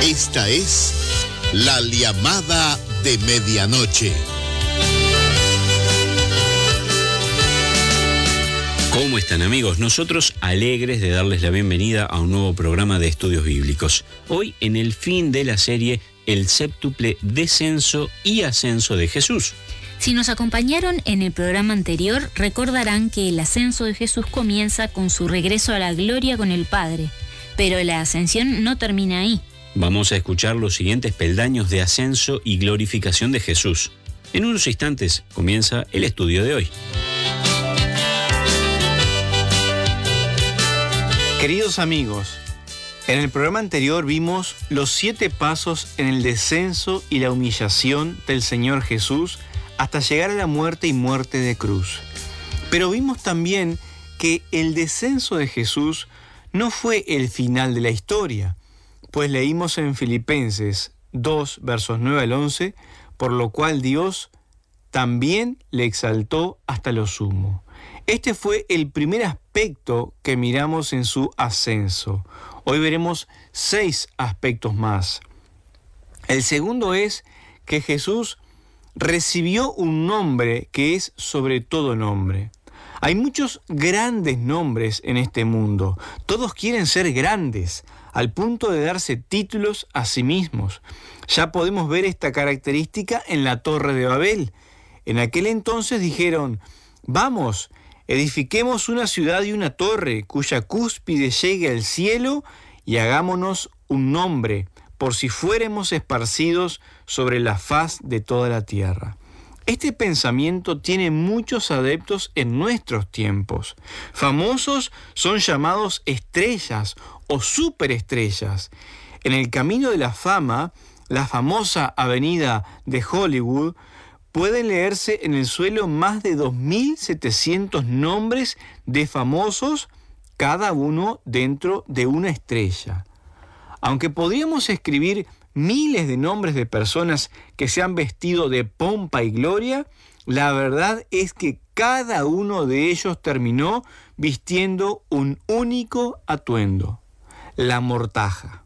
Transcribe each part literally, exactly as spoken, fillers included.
Esta es La Llamada de Medianoche. ¿Cómo están, amigos? Nosotros alegres de darles la bienvenida a un nuevo programa de estudios bíblicos. Hoy en el fin de la serie El séptuple descenso y ascenso de Jesús. Si nos acompañaron en el programa anterior, recordarán que el ascenso de Jesús comienza con su regreso a la gloria con el Padre, pero la ascensión no termina ahí. Vamos a escuchar los siguientes peldaños de ascenso y glorificación de Jesús. En unos instantes comienza el estudio de hoy. Queridos amigos, en el programa anterior vimos los siete pasos en el descenso y la humillación del Señor Jesús hasta llegar a la muerte y muerte de cruz. Pero vimos también que el descenso de Jesús no fue el final de la historia, pues leímos en Filipenses dos, versos nueve al once, por lo cual Dios también le exaltó hasta lo sumo. Este fue el primer aspecto que miramos en su ascenso. Hoy veremos seis aspectos más. El segundo es que Jesús recibió un nombre que es sobre todo nombre. Hay muchos grandes nombres en este mundo. Todos quieren ser grandes, al punto de darse títulos a sí mismos. Ya podemos ver esta característica en la Torre de Babel. En aquel entonces dijeron: vamos, edifiquemos una ciudad y una torre cuya cúspide llegue al cielo y hagámonos un nombre, por si fuéramos esparcidos sobre la faz de toda la tierra. Este pensamiento tiene muchos adeptos en nuestros tiempos. Famosos son llamados estrellas o superestrellas. En el camino de la fama, la famosa avenida de Hollywood, pueden leerse en el suelo más de dos mil setecientos nombres de famosos, cada uno dentro de una estrella. Aunque podríamos escribir miles de nombres de personas que se han vestido de pompa y gloria, la verdad es que cada uno de ellos terminó vistiendo un único atuendo: la mortaja.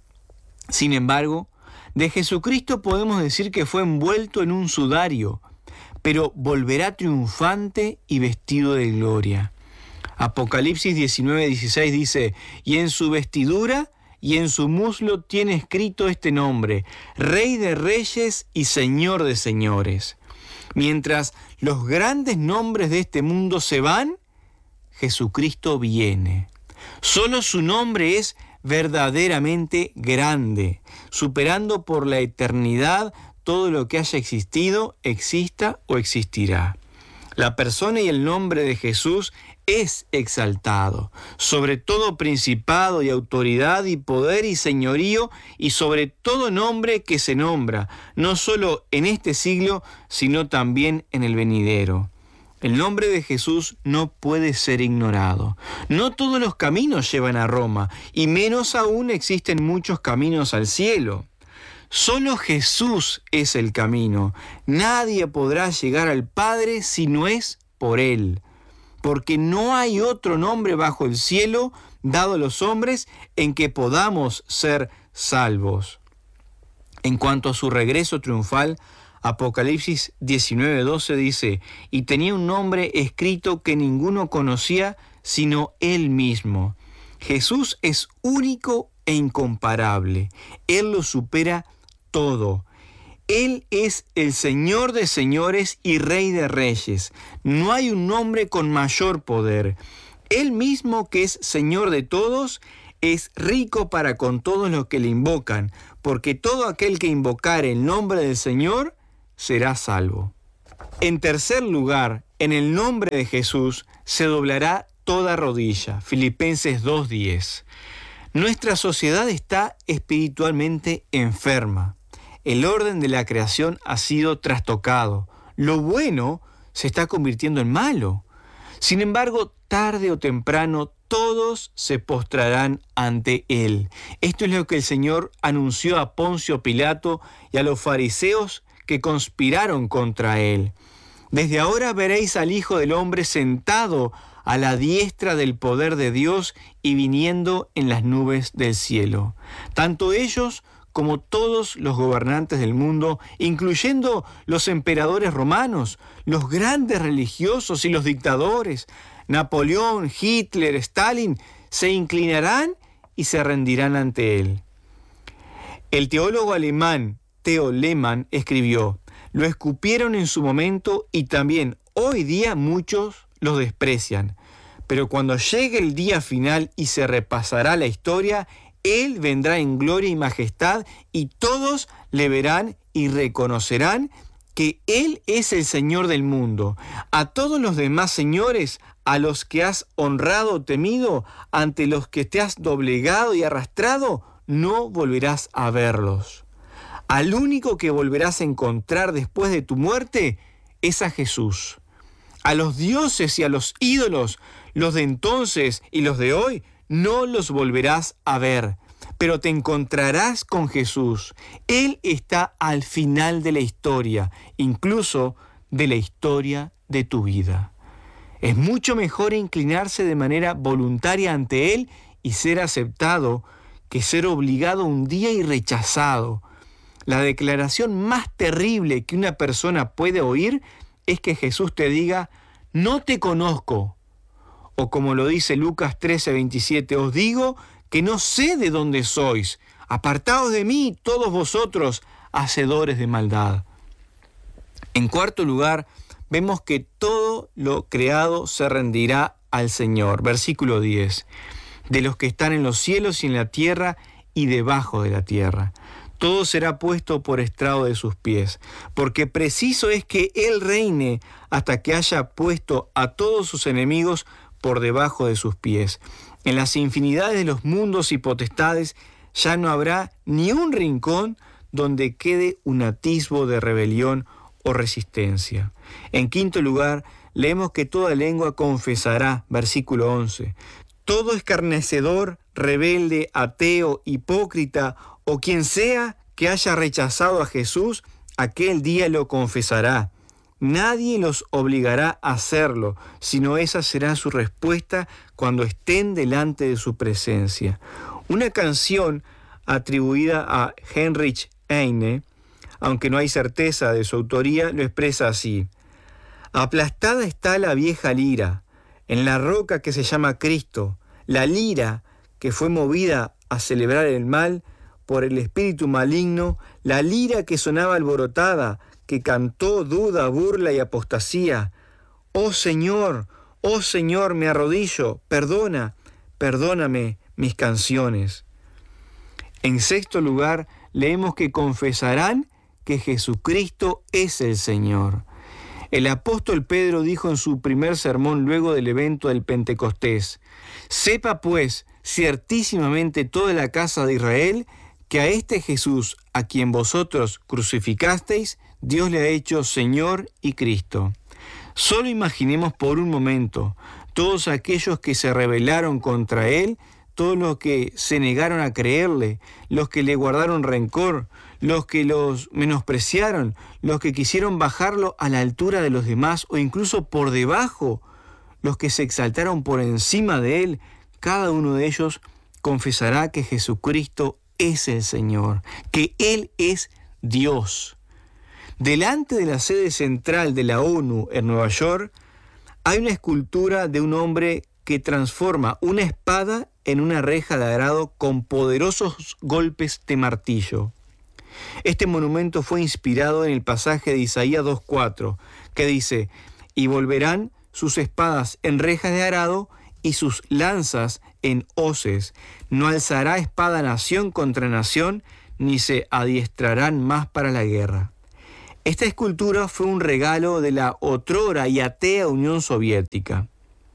Sin embargo, de Jesucristo podemos decir que fue envuelto en un sudario, pero volverá triunfante y vestido de gloria. Apocalipsis diecinueve dieciséis dice: y en su vestidura y en su muslo tiene escrito este nombre: Rey de Reyes y Señor de Señores. Mientras los grandes nombres de este mundo se van, Jesucristo viene. Solo su nombre es verdaderamente grande, superando por la eternidad todo lo que haya existido, exista o existirá. La persona y el nombre de Jesús es exaltado, sobre todo principado y autoridad y poder y señorío, y sobre todo nombre que se nombra, no solo en este siglo, sino también en el venidero. El nombre de Jesús no puede ser ignorado. No todos los caminos llevan a Roma, y menos aún existen muchos caminos al cielo. Solo Jesús es el camino. Nadie podrá llegar al Padre si no es por Él, porque no hay otro nombre bajo el cielo dado a los hombres en que podamos ser salvos. En cuanto a su regreso triunfal, Apocalipsis diecinueve doce dice: y tenía un nombre escrito que ninguno conocía sino Él mismo. Jesús es único e incomparable. Él lo supera todo. Él es el Señor de señores y Rey de reyes. No hay un nombre con mayor poder. Él mismo, que es Señor de todos, es rico para con todos los que le invocan, porque todo aquel que invocare el nombre del Señor será salvo. En tercer lugar, en el nombre de Jesús se doblará toda rodilla. Filipenses dos diez. Nuestra sociedad está espiritualmente enferma. El orden de la creación ha sido trastocado. Lo bueno se está convirtiendo en malo. Sin embargo, tarde o temprano, todos se postrarán ante Él. Esto es lo que el Señor anunció a Poncio Pilato y a los fariseos que conspiraron contra Él. Desde ahora veréis al Hijo del Hombre sentado a la diestra del poder de Dios y viniendo en las nubes del cielo. Tanto ellos como todos los gobernantes del mundo, incluyendo los emperadores romanos, los grandes religiosos y los dictadores, Napoleón, Hitler, Stalin, se inclinarán y se rendirán ante él. El teólogo alemán Theo Lehmann escribió: lo escupieron en su momento y también hoy día muchos los desprecian. Pero cuando llegue el día final y se repasará la historia, Él vendrá en gloria y majestad y todos le verán y reconocerán que Él es el Señor del mundo. A todos los demás señores, a los que has honrado o temido, ante los que te has doblegado y arrastrado, no volverás a verlos. Al único que volverás a encontrar después de tu muerte es a Jesús. A los dioses y a los ídolos, los de entonces y los de hoy, no los volverás a ver, pero te encontrarás con Jesús. Él está al final de la historia, incluso de la historia de tu vida. Es mucho mejor inclinarse de manera voluntaria ante Él y ser aceptado que ser obligado un día y rechazado. La declaración más terrible que una persona puede oír es que Jesús te diga: no te conozco. O como lo dice Lucas trece veintisiete, os digo que no sé de dónde sois. Apartaos de mí, todos vosotros, hacedores de maldad. En cuarto lugar, vemos que todo lo creado se rendirá al Señor. Versículo diez. De los que están en los cielos y en la tierra y debajo de la tierra. Todo será puesto por estrado de sus pies, porque preciso es que Él reine hasta que haya puesto a todos sus enemigos por debajo de sus pies. En las infinidades de los mundos y potestades ya no habrá ni un rincón donde quede un atisbo de rebelión o resistencia. En quinto lugar, leemos que toda lengua confesará, versículo once. Todo escarnecedor, rebelde, ateo, hipócrita o quien sea que haya rechazado a Jesús, aquel día lo confesará. Nadie los obligará a hacerlo, sino esa será su respuesta cuando estén delante de su presencia. Una canción atribuida a Heinrich Heine, aunque no hay certeza de su autoría, lo expresa así: aplastada está la vieja lira, en la roca que se llama Cristo, la lira que fue movida a celebrar el mal por el espíritu maligno, la lira que sonaba alborotada, que cantó duda, burla y apostasía. Oh Señor, oh Señor, me arrodillo, perdona, perdóname mis canciones. En sexto lugar, leemos que confesarán que Jesucristo es el Señor. El apóstol Pedro dijo en su primer sermón luego del evento del Pentecostés: sepa pues ciertísimamente toda la casa de Israel que a este Jesús, a quien vosotros crucificasteis, Dios le ha hecho Señor y Cristo. Solo imaginemos por un momento todos aquellos que se rebelaron contra Él, todos los que se negaron a creerle, los que le guardaron rencor, los que los menospreciaron, los que quisieron bajarlo a la altura de los demás o incluso por debajo, los que se exaltaron por encima de Él. Cada uno de ellos confesará que Jesucristo es el Señor, que Él es Dios. Delante de la sede central de la ONU en Nueva York hay una escultura de un hombre que transforma una espada en una reja de arado con poderosos golpes de martillo. Este monumento fue inspirado en el pasaje de Isaías dos cuatro, que dice: y volverán sus espadas en rejas de arado y sus lanzas en hoces. No alzará espada nación contra nación, ni se adiestrarán más para la guerra. Esta escultura fue un regalo de la otrora y atea Unión Soviética.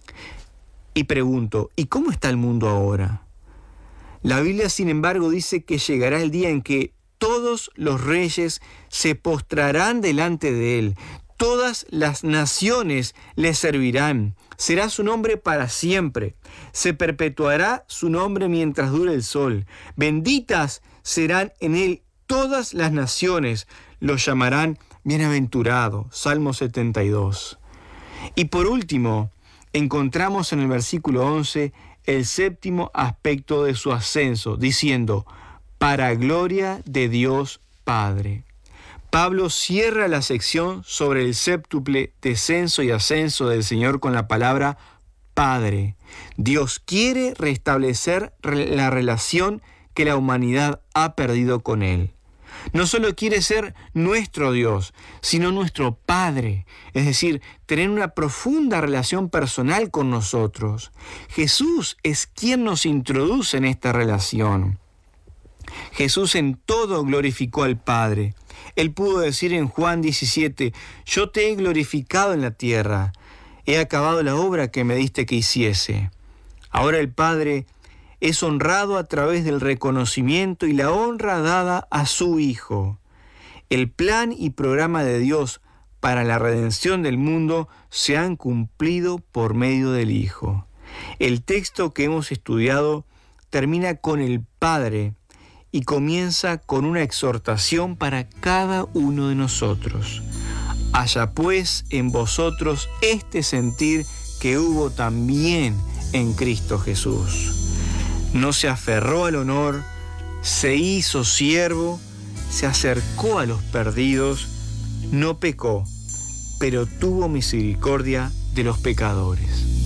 Y pregunto, ¿y cómo está el mundo ahora? La Biblia, sin embargo, dice que llegará el día en que todos los reyes se postrarán delante de Él. Todas las naciones le servirán. Será su nombre para siempre. Se perpetuará su nombre mientras dure el sol. Benditas serán en Él todas las naciones. Lo llamarán bienaventurado. Salmo setenta y dos. Y por último, encontramos en el versículo once el séptimo aspecto de su ascenso, diciendo: para gloria de Dios Padre. Pablo cierra la sección sobre el séptuple descenso y ascenso del Señor con la palabra Padre. Dios quiere restablecer la relación que la humanidad ha perdido con Él. No solo quiere ser nuestro Dios, sino nuestro Padre, es decir, tener una profunda relación personal con nosotros. Jesús es quien nos introduce en esta relación. Jesús en todo glorificó al Padre. Él pudo decir en Juan diecisiete, yo te he glorificado en la tierra, he acabado la obra que me diste que hiciese. Ahora el Padre es honrado a través del reconocimiento y la honra dada a su Hijo. El plan y programa de Dios para la redención del mundo se han cumplido por medio del Hijo. El texto que hemos estudiado termina con el Padre y comienza con una exhortación para cada uno de nosotros. Haya pues en vosotros este sentir que hubo también en Cristo Jesús. No se aferró al honor, se hizo siervo, se acercó a los perdidos, no pecó, pero tuvo misericordia de los pecadores.